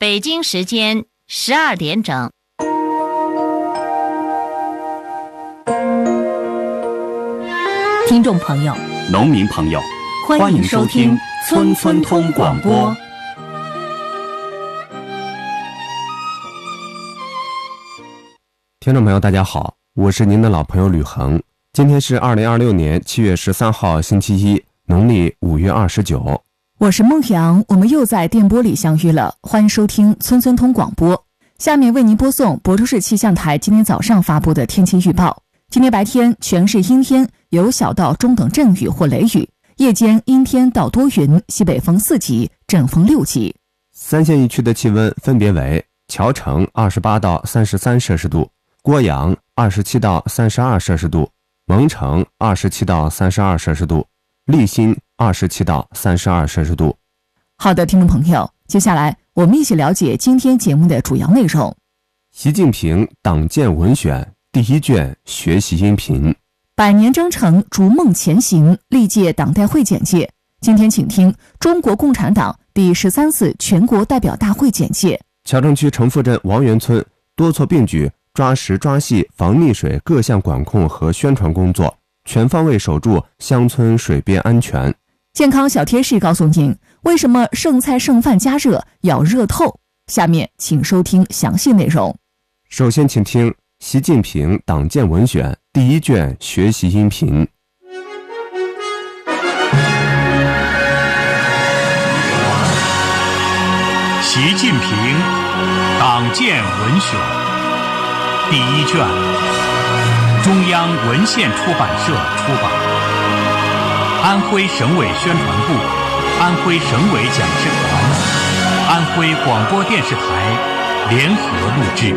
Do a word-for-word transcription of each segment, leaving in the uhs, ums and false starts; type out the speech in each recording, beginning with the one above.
北京时间十二点整。 听众朋友， 农民朋友， 欢迎收听村村通广播。 听众朋友大家好，我是您的老朋友吕恒。今天是二零二六年七月十三号星期一，农历五月二十九。 我是孟阳，我们又在电波里相遇了，欢迎收听村村通广播。下面为您播送亳州市气象台今天早上发布的天气预报。今天白天全市阴天，有小到中等阵雨或雷雨，夜间阴天到多云，西北风四级，阵风六级。 三县一区的气温分别为谯城二十八到三十三摄氏度，郭阳二十七到三十二摄氏度，蒙城二十七到三十二摄氏度，利辛二十七到三十二摄氏度。 好的，听众朋友，接下来我们一起了解今天节目的主要内容。 习近平党建文选第一卷学习音频， 百年征程逐梦前行，历届党代会简介。今天请听中国共产党第十三次全国代表大会简介。 谯城区城附镇王园村多措并举，抓实抓细防溺水各项管控和宣传工作，全方位守住乡村水边安全。 健康小贴士告诉您，为什么剩菜剩饭加热要热透？下面请收听详细内容。 首先请听习近平党建文选第一卷学习音频。 习近平党建文选第一卷，中央文献出版社出版，安徽省委宣传部、安徽省委讲师团、安徽广播电视台联合录制。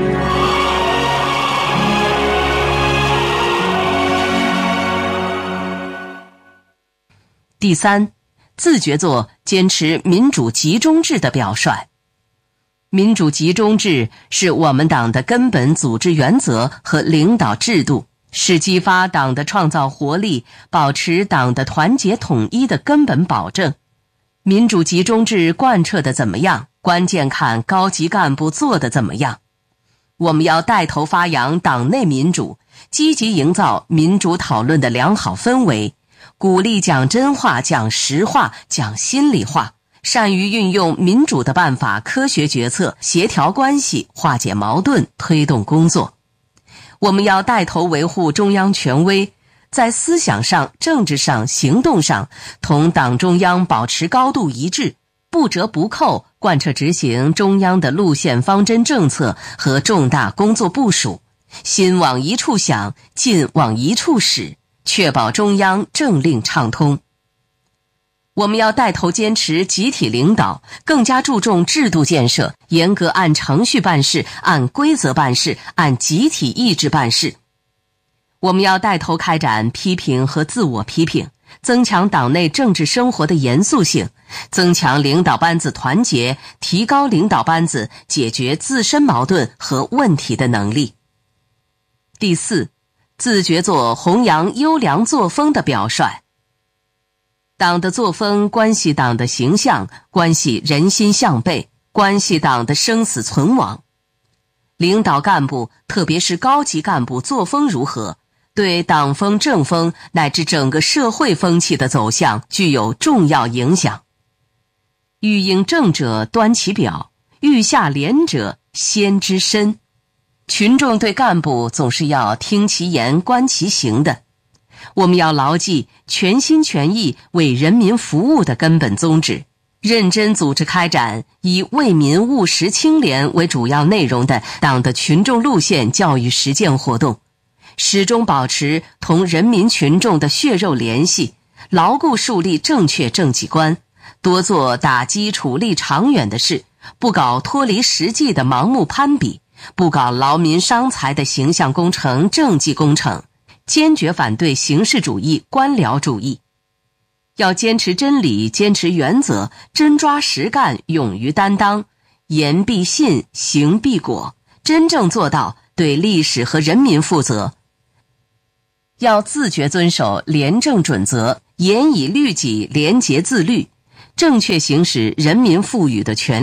第三，自觉做坚持民主集中制的表率。民主集中制是我们党的根本组织原则和领导制度，是激发党的创造活力、保持党的团结统一的根本保证。民主集中制贯彻的怎么样，关键看高级干部做的怎么样。我们要带头发扬党内民主，积极营造民主讨论的良好氛围，鼓励讲真话、讲实话、讲心里话，善于运用民主的办法，科学决策，协调关系，化解矛盾，推动工作。我们要带头维护中央权威，在思想上、政治上、行动上同党中央保持高度一致，不折不扣贯彻执行中央的路线方针政策和重大工作部署，心往一处想，劲往一处使，确保中央政令畅通。我们要带头坚持集体领导，更加注重制度建设，严格按程序办事，按规则办事，按集体意志办事。我们要带头开展批评和自我批评，增强党内政治生活的严肃性，增强领导班子团结，提高领导班子解决自身矛盾和问题的能力。第四，自觉做弘扬优良作风的表率。党的作风关系党的形象，关系人心向背，关系党的生死存亡。领导干部，特别是高级干部作风如何，对党风政风乃至整个社会风气的走向具有重要影响。欲应正者端其表，欲下廉者先知深。群众对干部总是要听其言观其行的，我们要牢记全心全意为人民服务的根本宗旨，认真组织开展以为民务实清廉为主要内容的党的群众路线教育实践活动，始终保持同人民群众的血肉联系，牢固树立正确政绩观，多做打基础立长远的事，不搞脱离实际的盲目攀比，不搞劳民伤财的形象工程、政绩工程，坚决反对形式主义、官僚主义。要坚持真理，坚持原则，真抓实干，勇于担当，言必信，行必果，真正做到对历史和人民负责。要自觉遵守廉政准则，严以律己，廉洁自律，正确行使人民赋予的权利，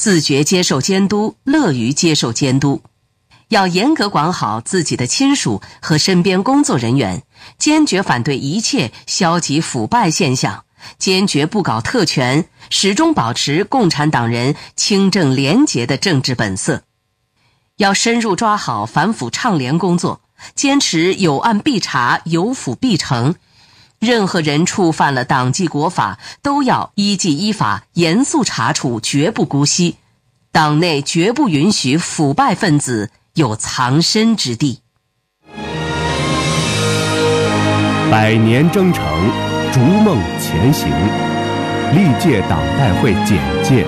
自觉接受监督，乐于接受监督。要严格管好自己的亲属和身边工作人员，坚决反对一切消极腐败现象，坚决不搞特权，始终保持共产党人清正廉洁的政治本色。要深入抓好反腐倡廉工作，坚持有案必查，有腐必惩。任何人触犯了党纪国法，都要依纪依法严肃查处，绝不姑息。党内绝不允许腐败分子有藏身之地。 百年征程，逐梦前行。历届党代会简介。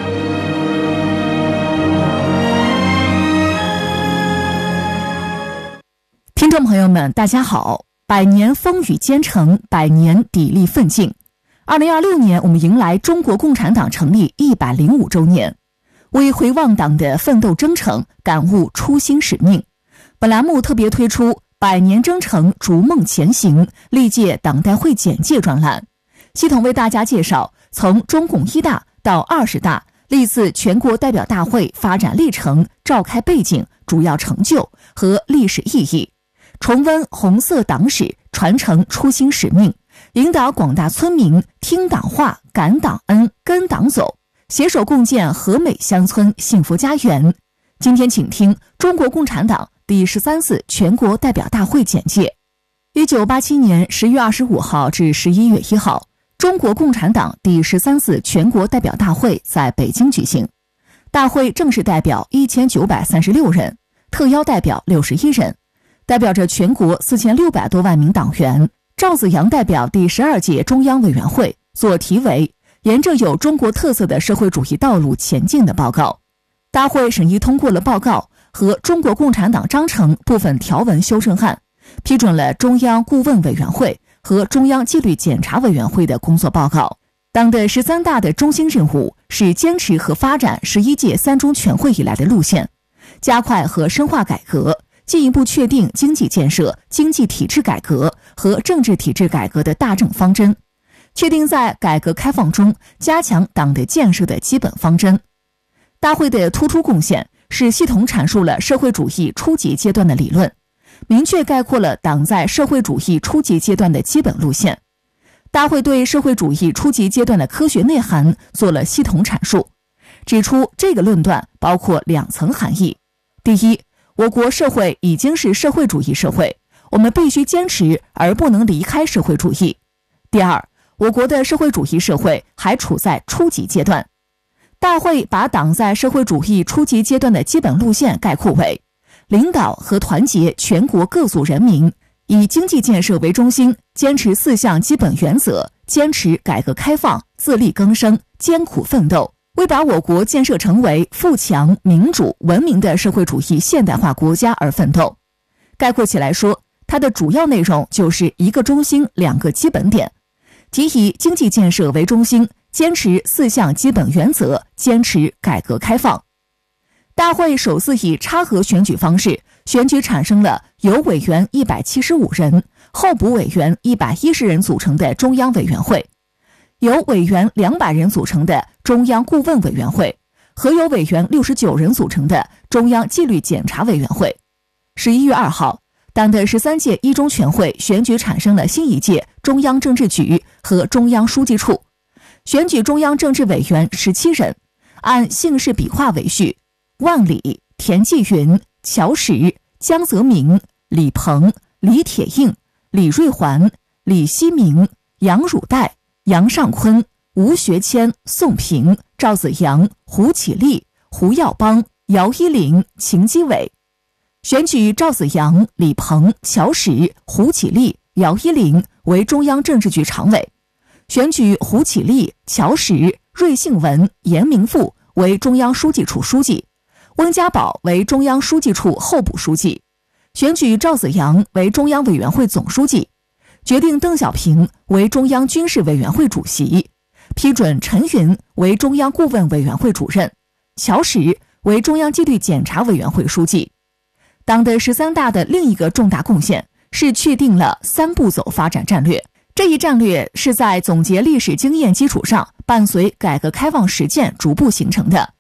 听众朋友们，大家好！百年风雨兼程，百年砥砺奋进。二零二六年，我们迎来中国共产党成立一百零五周年。为回望党的奋斗征程，感悟初心使命，本栏目特别推出百年征程逐梦前行历届党代会简介专栏，系统为大家介绍从中共一大到二十大历次全国代表大会发展历程、召开背景、主要成就和历史意义，重温红色党史，传承初心使命，引导广大村民听党话、感党恩、跟党走，携手共建和美乡村幸福家园。今天请听中国共产党第十三次全国代表大会简介。一九八七年十月二十五号至十一月一号，中国共产党第十三次全国代表大会在北京举行。大会正式代表一千九百三十六人，特邀代表六十一人，代表着全国四千六百多万名党员。赵紫阳代表第十二届中央委员会做题为沿着有中国特色的社会主义道路前进的报告。大会审议通过了报告和中国共产党章程部分条文修正案，批准了中央顾问委员会和中央纪律检查委员会的工作报告。党的十三大的中心任务是坚持和发展十一届三中全会以来的路线，加快和深化改革，进一步确定经济建设、经济体制改革和政治体制改革的大政方针，确定在改革开放中加强党的建设的基本方针。大会的突出贡献是系统阐述了社会主义初级阶段的理论，明确概括了党在社会主义初级阶段的基本路线。大会对社会主义初级阶段的科学内涵做了系统阐述，指出这个论断包括两层含义。第一，我国社会已经是社会主义社会，我们必须坚持而不能离开社会主义。第二，我国的社会主义社会还处在初级阶段。大会把党在社会主义初级阶段的基本路线概括为：领导和团结全国各族人民，以经济建设为中心，坚持四项基本原则，坚持改革开放，自力更生，艰苦奋斗，为把我国建设成为富强、民主、文明的社会主义现代化国家而奋斗。概括起来说，它的主要内容就是一个中心、两个基本点，即以经济建设为中心，坚持四项基本原则，坚持改革开放。大会首次以插合选举方式选举产生了由委员一百七十五人、候补委员一百一十人组成的中央委员会，由委员两百人组成的中央顾问委员会和由委员六十九人组成的中央纪律检查委员会。十一月二号，党的十三届一中全会选举产生了新一届中央政治局和中央书记处，选举中央政治委员十七人，按姓氏笔画为序：万里、田纪云、乔石、江泽民、李鹏、李铁映、李瑞环、李希明、杨汝岱、杨尚昆、吴学谦、宋平、赵紫阳、胡启立、胡耀邦、姚依林、秦基伟。选举赵紫阳、李鹏、乔石、胡启立、姚依林为中央政治局常委，选举胡启立、乔石、芮杏文、严明富为中央书记处书记，温家宝为中央书记处候补书记，选举赵紫阳为中央委员会总书记，决定邓小平为中央军事委员会主席，批准陈云为中央顾问委员会主任，乔石为中央纪律检查委员会书记。党的十三大的另一个重大贡献是确定了三步走发展战略。这一战略是在总结历史经验基础上，伴随改革开放实践逐步形成的，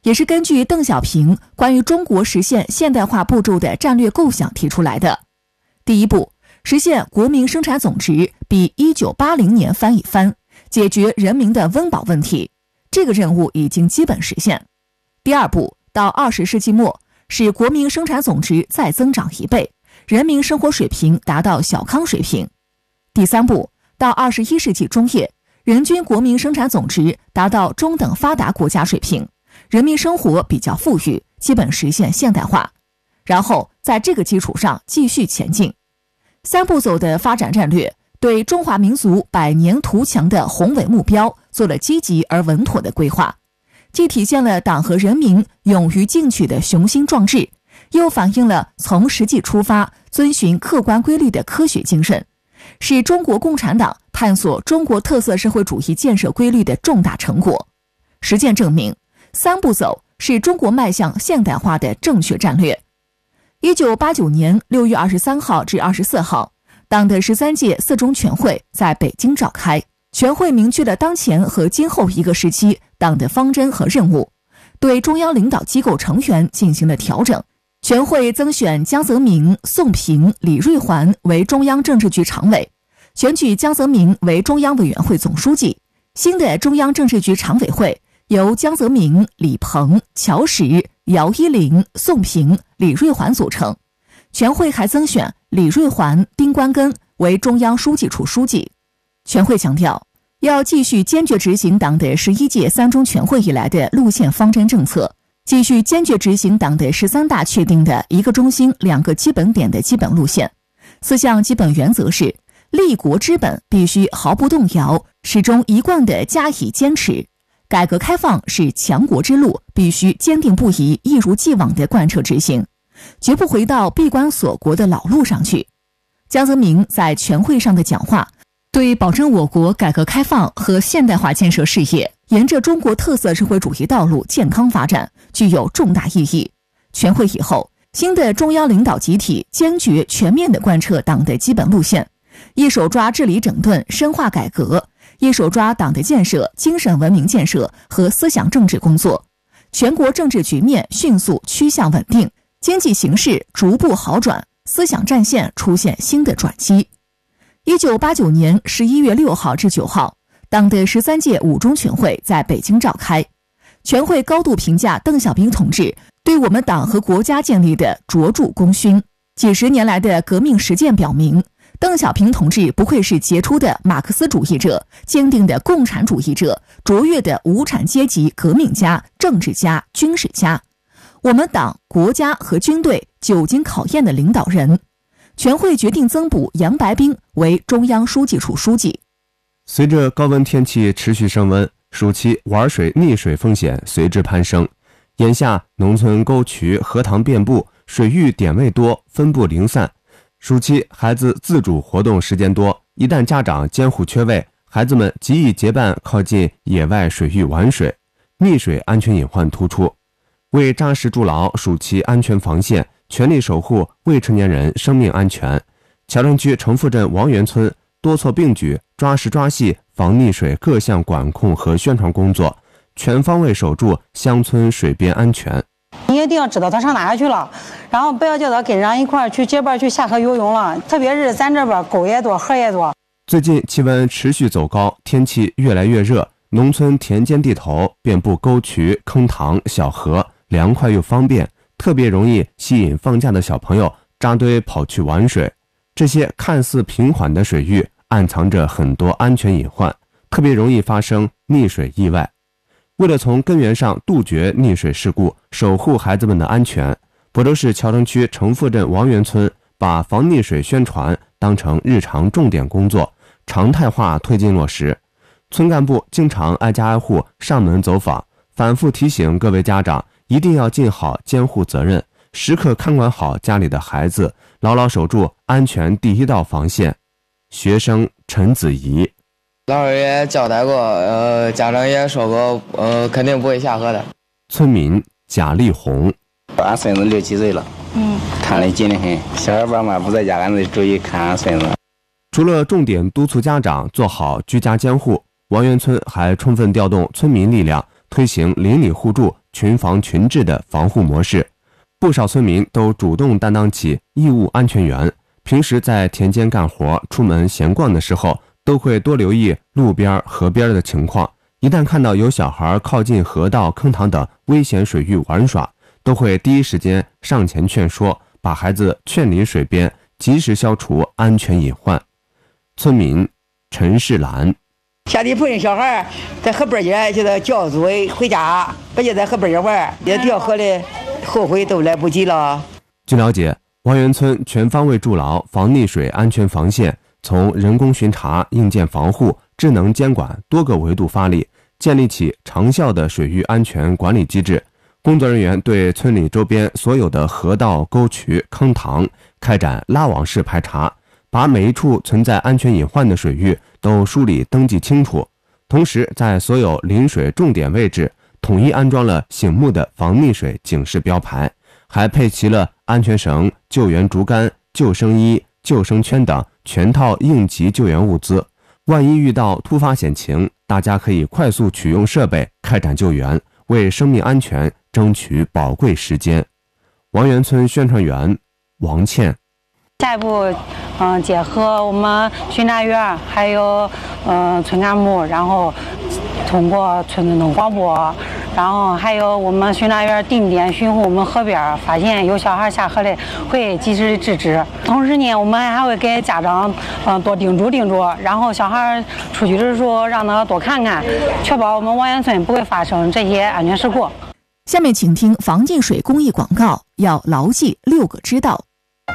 也是根据邓小平关于中国实现现代化步骤的战略构想提出来的。第一步，实现国民生产总值比一九八零年翻一番，解决人民的温饱问题，这个任务已经基本实现。第二步，到二十世纪末，使国民生产总值再增长一倍，人民生活水平达到小康水平。第三步，到二十一世纪中叶，人均国民生产总值达到中等发达国家水平，人民生活比较富裕，基本实现现代化。然后在这个基础上继续前进。三步走的发展战略对中华民族百年图强的宏伟目标做了积极而稳妥的规划，既体现了党和人民勇于进取的雄心壮志，又反映了从实际出发、遵循客观规律的科学精神，是中国共产党探索中国特色社会主义建设规律的重大成果。实践证明，三步走是中国迈向现代化的正确战略。一九八九年六月二十三号至二十四号，党的十三届四中全会在北京召开。全会明确了当前和今后一个时期党的方针和任务，对中央领导机构成员进行了调整。全会增选江泽民、宋平、李瑞环为中央政治局常委，选举江泽民为中央委员会总书记。新的中央政治局常委会由江泽民、李鹏、乔石、姚依林、宋平、李瑞环组成。全会还增选李瑞环、丁关根为中央书记处书记。全会强调，要继续坚决执行党的十一届三中全会以来的路线方针政策，继续坚决执行党的十三大确定的一个中心、两个基本点的基本路线。四项基本原则是：立国之本必须毫不动摇，始终一贯地加以坚持；改革开放是强国之路，必须坚定不移、一如既往地贯彻执行，绝不回到闭关锁国的老路上去。江泽民在全会上的讲话，对保证我国改革开放和现代化建设事业沿着中国特色社会主义道路健康发展具有重大意义。全会以后，新的中央领导集体坚决全面地贯彻党的基本路线，一手抓治理整顿、深化改革，一手抓党的建设、精神文明建设和思想政治工作。全国政治局面迅速趋向稳定，经济形势逐步好转，思想战线出现新的转机。一九八九年十一月六号至九号，党的十三届五中全会在北京召开。全会高度评价邓小平同志对我们党和国家建立的卓著功勋。几十年来的革命实践表明，邓小平同志不愧是杰出的马克思主义者、坚定的共产主义者、卓越的无产阶级革命家、政治家、军事家，我们党、国家和军队久经考验的领导人。全会决定增补杨白冰为中央书记处书记。 随着高温天气持续升温，暑期玩水溺水风险随之攀升。眼下农村沟渠、河塘遍布，水域点位多，分布零散。暑期孩子自主活动时间多，一旦家长监护缺位，孩子们极易结伴靠近野外水域玩水，溺水安全隐患突出。为扎实筑牢暑期安全防线，全力守护未成年人生命安全，桥城区城富镇王园村多措并举，抓实抓细防溺水各项管控和宣传工作，全方位守住乡村水边安全。 你一定要知道他上哪去了，然后不要叫他跟人一块去结伴去下河游泳了，特别是咱这边沟也多，河也多。 最近气温持续走高，天气越来越热，农村田间地头遍布沟渠、坑塘、小河，凉快又方便，特别容易吸引放假的小朋友扎堆跑去玩水。这些看似平缓的水域暗藏着很多安全隐患，特别容易发生溺水意外。为了从根源上杜绝溺水事故，守护孩子们的安全，亳州市桥城区城富镇王园村把防溺水宣传当成日常重点工作，常态化推进落实。村干部经常挨家挨户上门走访，反复提醒各位家长一定要尽好监护责任，时刻看管好家里的孩子，牢牢守住安全第一道防线。学生陈子怡， 老师也交代过，呃，家长也说过，呃，肯定不会下河的。 村民贾丽红， 俺孙子六七岁了，嗯，看得紧得很。小孩爸妈不在家，俺得注意看俺孙子。 除了重点督促家长做好居家监护，王园村还充分调动村民力量，推行邻里互助、 群防群治的防护模式。不少村民都主动担当起义务安全员，平时在田间干活、出门闲逛的时候，都会多留意路边、河边的情况。一旦看到有小孩靠近河道、坑塘等危险水域玩耍，都会第一时间上前劝说，把孩子劝离水边，及时消除安全隐患。村民陈世兰： 下地碰见小孩在河边儿就得叫组回家，别就在河边儿玩，也掉河里，后悔都来不及了。 据了解，王源村全方位筑牢防溺水安全防线，从人工巡查、硬件防护、智能监管多个维度发力，建立起长效的水域安全管理机制。工作人员对村里周边所有的河道、沟渠、坑塘开展拉网式排查，把每一处存在安全隐患的水域都梳理登记清楚。同时，在所有临水重点位置统一安装了醒目的防溺水警示标牌，还配齐了安全绳、救援竹竿、救生衣、救生圈等全套应急救援物资。万一遇到突发险情，大家可以快速取用设备开展救援，为生命安全争取宝贵时间。王源村宣传员王倩： 下一步，嗯，结合我们巡查员还有嗯村干部，然后通过村村通广播，然后还有我们巡查员定点巡护我们河边，发现有小孩下河里会及时制止。同时呢，我们还会给家长嗯多叮嘱叮嘱，然后小孩出去的时候让他多看看，确保我们王源村不会发生这些安全事故。 下面请听防溺水公益广告，要牢记六个知道。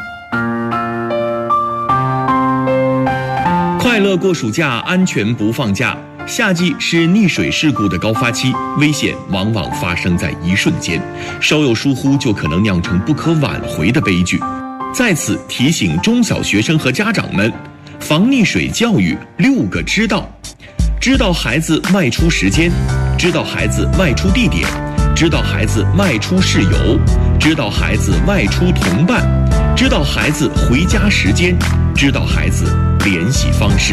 快乐过暑假，安全不放假。夏季是溺水事故的高发期，危险往往发生在一瞬间，稍有疏忽就可能酿成不可挽回的悲剧。在此提醒中小学生和家长们，防溺水教育六个知道：知道孩子外出时间，知道孩子外出地点，知道孩子外出事由，知道孩子外出同伴，知道孩子回家时间，知道孩子联系方式。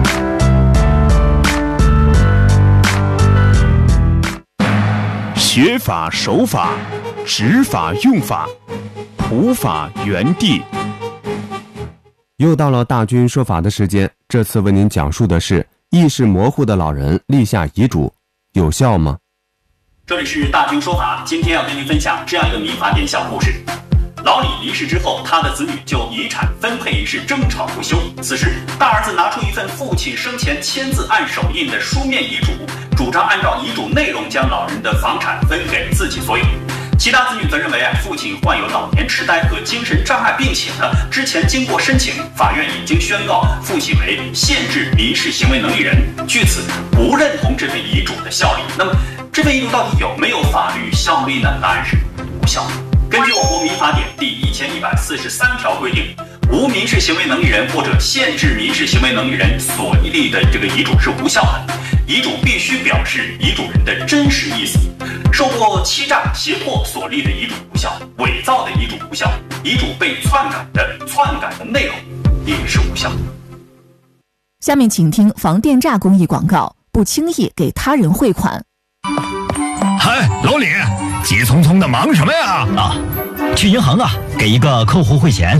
学法守法，执法用法，普法原地。 又到了大军说法的时间，这次为您讲述的是意识模糊的老人立下遗嘱，有效吗？ 这里是大军说法，今天要跟您分享这样一个民法典小故事。老李离世之后，他的子女就遗产分配一事争吵不休。此时，大儿子拿出一份父亲生前签字按手印的书面遗嘱，主张按照遗嘱内容将老人的房产分给自己所有。其他子女则认为啊，父亲患有老年痴呆和精神障碍，并且呢，之前经过申请，法院已经宣告父亲为限制民事行为能力人，据此不认同这份遗嘱的效力。那么，这份遗嘱到底有没有法律效力呢？答案是无效。根据我国民法典第一千一百四十三条规定，无民事行为能力人或者限制民事行为能力人所立的这个遗嘱是无效的。遗嘱必须表示遗嘱人的真实意思。受过欺诈、胁迫所立的遗嘱无效，伪造的遗嘱无效，遗嘱被篡改的篡改的内容也是无效。 下面请听防电诈公益广告，不轻易给他人汇款。 嗨，老李，急匆匆的忙什么呀？ 啊，去银行啊，给一个客户汇钱。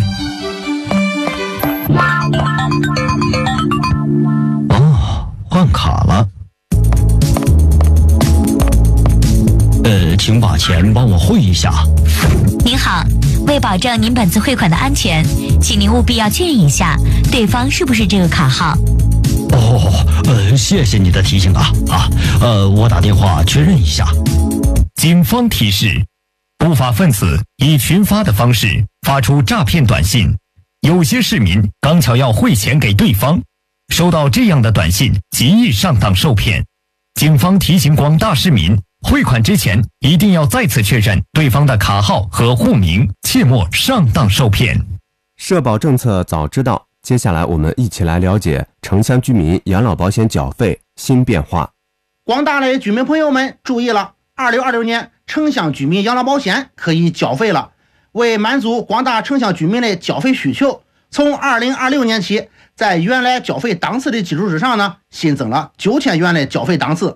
哦，换卡了。呃，请把钱帮我汇一下。 您好，为保证您本次汇款的安全，请您务必要确认一下对方是不是这个卡号。 哦，呃，谢谢你的提醒啊啊，呃，我打电话确认一下。 警方提示：不法分子以群发的方式发出诈骗短信，有些市民刚巧要汇钱给对方，收到这样的短信极易上当受骗。警方提醒广大市民，汇款之前一定要再次确认对方的卡号和户名，切莫上当受骗。 社保政策早知道，接下来我们一起来了解城乡居民养老保险缴费新变化。 广大的居民朋友们注意了，二零二六年城乡居民养老保险可以缴费了。为满足广大城乡居民的缴费需求，从二零二六年起，在原来缴费档次的基础之上呢，新增了九千元的缴费档次。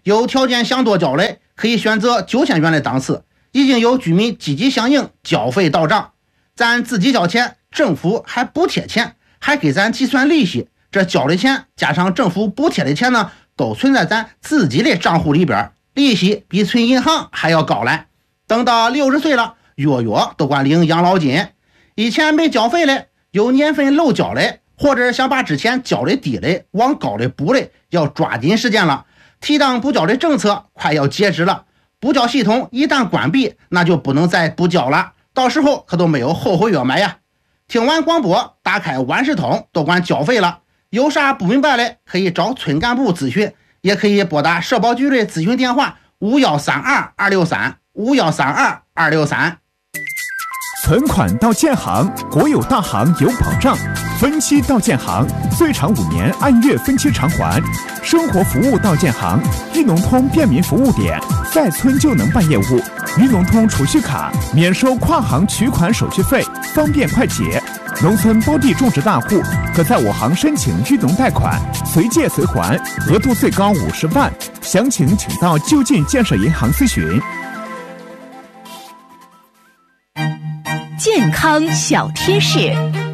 有条件想多缴嘞，可以选择九千元的档次，已经有居民积极响应，缴费到账。咱自己交钱，政府还补贴钱，还给咱计算利息，这交的钱加上政府补贴的钱呢，都存在咱自己的账户里边，利息比存银行还要高嘞。等到六十岁了，月月都管领养老金。以前没缴费嘞，有年份漏缴嘞，或者想把之前缴的低嘞往高的补嘞，要抓紧时间了。提档补缴的政策快要截止了，补缴系统一旦关闭，那就不能再补缴了，到时候可都没有后悔药买呀。听完广播，打开万事通，都管缴费了。有啥不明白嘞，可以找村干部咨询，也可以拨打社保局的咨询电话五幺三二二六三五幺三二二六三。 存款到建行，国有大行有保障；分期到建行，最长五年按月分期偿还；生活服务到建行，裕农通便民服务点，在村就能办业务。裕农通储蓄卡免收跨行取款手续费，方便快捷。农村包地种植大户可在我行申请裕农贷款，随借随还，额度最高五十万。详情请到就近建设银行咨询。 健康小贴士：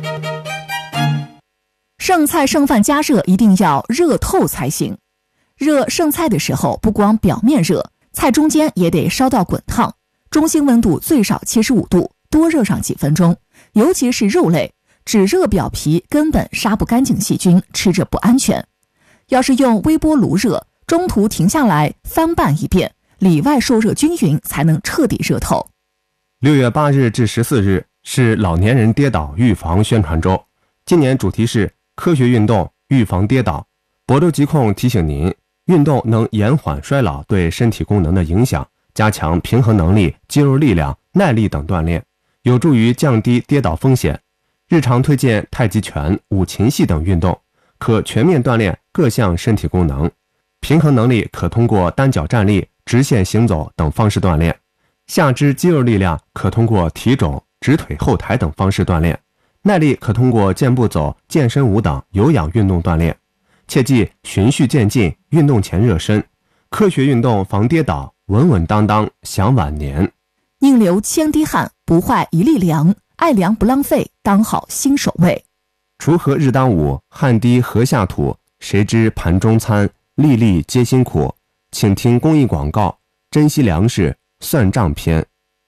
剩菜剩饭加热一定要热透才行。热剩菜的时候，不光表面热，菜中间也得烧到滚烫，中心温度最少七十五度，多热上几分钟。尤其是肉类，只热表皮根本杀不干净细菌，吃着不安全。要是用微波炉热，中途停下来翻拌一遍，里外受热均匀，才能彻底热透。 六月八日至十四日是老年人跌倒预防宣传周，今年主题是科学运动预防跌倒。亳州疾控提醒您，运动能延缓衰老对身体功能的影响，加强平衡能力、肌肉力量、耐力等锻炼，有助于降低跌倒风险。日常推荐太极拳、五禽戏等运动，可全面锻炼各项身体功能。平衡能力可通过单脚站立、直线行走等方式锻炼。下肢肌肉力量可通过提踵、直腿后抬等方式锻炼，耐力可通过健步走、健身舞等有氧运动锻炼。切记循序渐进，运动前热身，科学运动防跌倒，稳稳当当享晚年。 宁流千滴汗，不坏一粒粮，爱粮不浪费，当好新手卫。 锄禾日当午，汗滴禾下土，谁知盘中餐，粒粒皆辛苦。请听公益广告，珍惜粮食算账篇。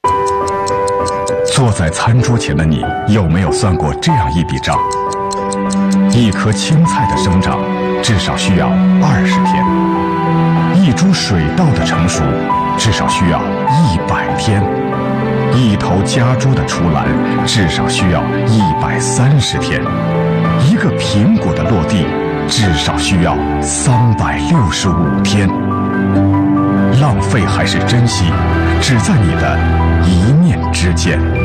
坐在餐桌前的你，有没有算过这样一笔账？一颗青菜的生长至少需要二十天，一株水稻的成熟至少需要一百天，一头家猪的出栏至少需要一百三十天，一个苹果的落地至少需要三百六十五天。浪费还是珍惜，只在你的一念之间。